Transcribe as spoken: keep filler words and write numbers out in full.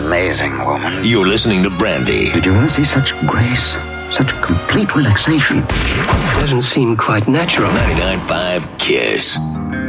amazing woman. You're listening to Brandy. Did you ever see such grace? Such complete relaxation? Doesn't seem quite natural. ninety-nine point five Kiss.